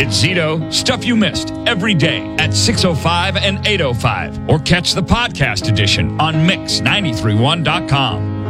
It's Zito, Stuff You Missed, every day at 6:05 and 8:05. Or catch the podcast edition on Mix931.com.